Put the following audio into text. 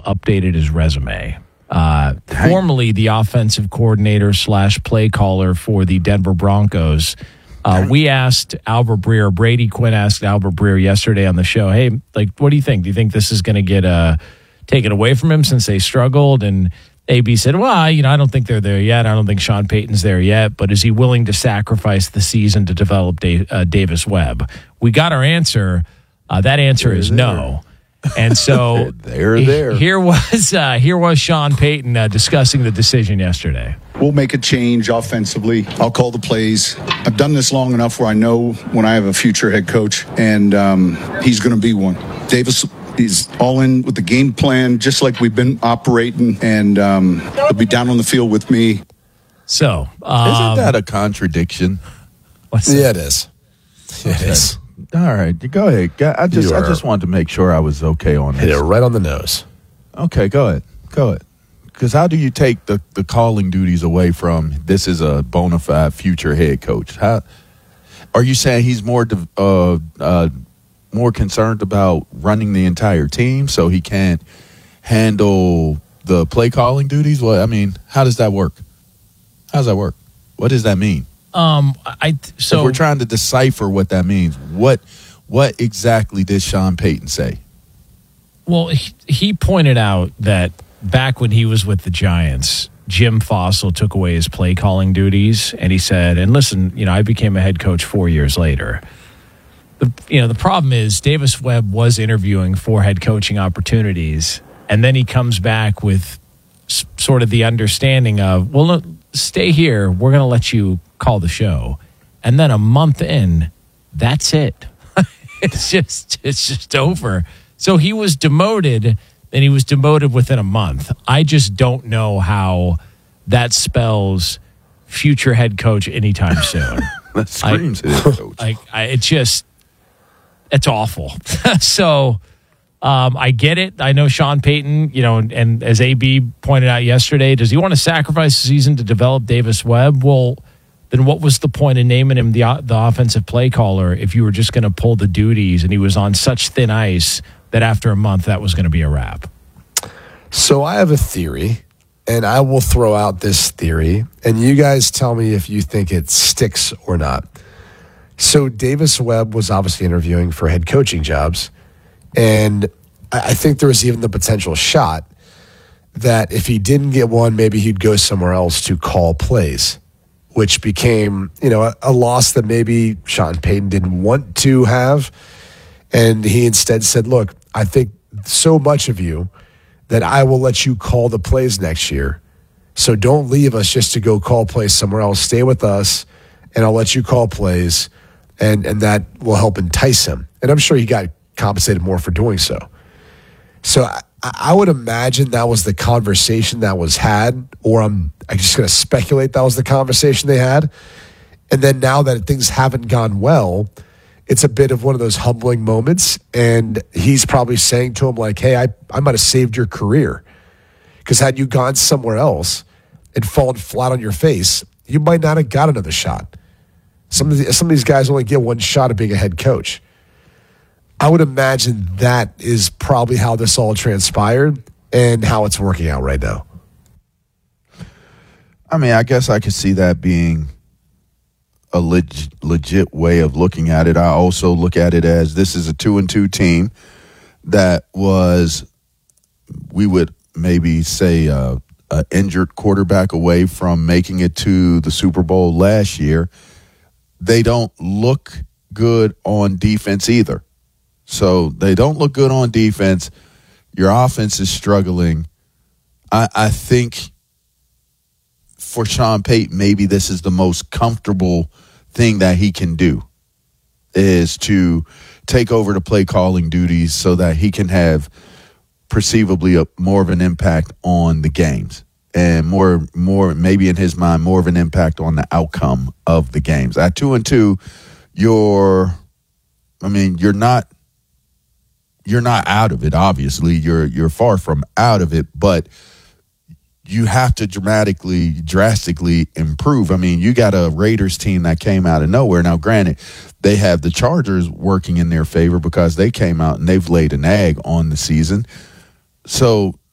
updated his resume. Formerly the offensive coordinator / play caller for the Denver Broncos. We asked Albert Breer, Brady Quinn asked Albert Breer yesterday on the show, hey, what do you think? Do you think this is going to get taken away from him since they struggled? And AB said, well, I don't think they're there yet. I don't think Sean Payton's there yet. But is he willing to sacrifice the season to develop Davis Webb? We got our answer. That answer is no. And so here was Sean Payton discussing the decision yesterday. We'll make a change offensively. I'll call the plays. I've done this long enough where I know when I have a future head coach, and he's going to be one. Davis is all in with the game plan, just like we've been operating, and he'll be down on the field with me. So, isn't that a contradiction? Yeah, it is. It is. All right, go ahead. I just wanted to make sure I was okay on this. Hit it right on the nose. Okay, go ahead. Because how do you take the calling duties away from this is a bona fide future head coach? How are you saying he's more concerned about running the entire team so he can't handle the play calling duties? Well, I mean, how does that work? What does that mean? If we're trying to decipher what that means, what exactly did Sean Payton say? Well, he pointed out that back when he was with the Giants, Jim Fossil took away his play calling duties, and he said, and listen, I became a head coach 4 years later. The problem is Davis Webb was interviewing for head coaching opportunities, and then he comes back with sort of the understanding of, well, look, stay here. We're going to let you call the show. And then a month in, that's it. It's just over. So he was demoted, and he was demoted within a month. I just don't know how that spells future head coach anytime soon. That screams head coach. It's awful. So I get it. I know Sean Payton, and as AB pointed out yesterday, does he want to sacrifice the season to develop Davis Webb? Well, then what was the point in naming him the offensive play caller if you were just going to pull the duties and he was on such thin ice that after a month that was going to be a wrap? So I have a theory, and I will throw out this theory, and you guys tell me if you think it sticks or not. So Davis Webb was obviously interviewing for head coaching jobs, and I think there was even the potential shot that if he didn't get one, maybe he'd go somewhere else to call plays, which became, a loss that maybe Sean Payton didn't want to have. And he instead said, look, I think so much of you that I will let you call the plays next year. So don't leave us just to go call plays somewhere else. Stay with us, and I'll let you call plays, and that will help entice him. And I'm sure he got compensated more for doing so. So I would imagine that was the conversation that was had, or I'm just going to speculate that was the conversation they had. And then now that things haven't gone well, it's a bit of one of those humbling moments. And he's probably saying to him like, hey, I might have saved your career. Because had you gone somewhere else and fallen flat on your face, you might not have got another shot. Some of these guys only get one shot at being a head coach. I would imagine that is probably how this all transpired and how it's working out right now. I mean, I guess I could see that being a legit way of looking at it. I also look at it as this is a 2-2 team that was, we would maybe say, an injured quarterback away from making it to the Super Bowl last year. They don't look good on defense either. So they don't look good on defense. Your offense is struggling. I think for Sean Payton, maybe this is the most comfortable thing that he can do is to take over the play calling duties so that he can have perceivably more of an impact on the games and more maybe in his mind, more of an impact on the outcome of the games. At 2-2, you're not out of it, obviously. You're far from out of it, but you have to drastically improve. I mean, you got a Raiders team that came out of nowhere. Now, granted, they have the Chargers working in their favor because they came out and they've laid an egg on the season. So